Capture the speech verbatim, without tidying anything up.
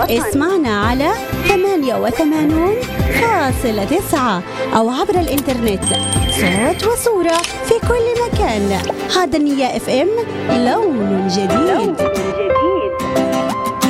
الوطن. اسمعنا على ثمانية وثمانين فاصلة تسعة أو عبر الإنترنت صوت وصورة في كل مكان. هذا النية اف ام، لون جديد, لون جديد.